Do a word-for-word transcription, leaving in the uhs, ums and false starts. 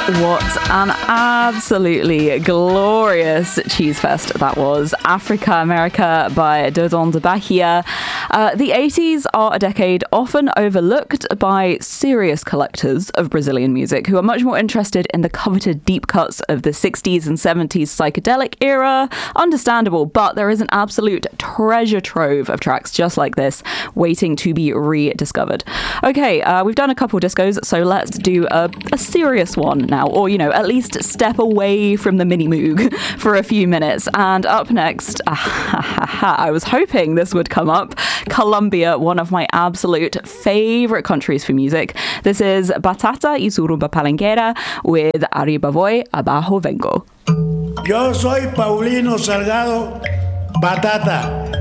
What an absolutely glorious cheese fest that was. Africa America by Dodon de Bahia. Uh, the eighties are a decade often overlooked by serious collectors of Brazilian music who are much more interested in the coveted deep cuts of the sixties and seventies psychedelic era. Understandable, but there is an absolute treasure trove of tracks just like this waiting to be rediscovered. Okay, uh, we've done a couple discos, so let's do a, a serious one now. Or, you know, at least step away from the mini moog for a few minutes. And up next, ah, I was hoping this would come up. Colombia, one of my absolute favorite countries for music. This is Batata y su rumba palenquera with Arriba Voy, Abajo Vengo. Yo soy Paulino Salgado Batata.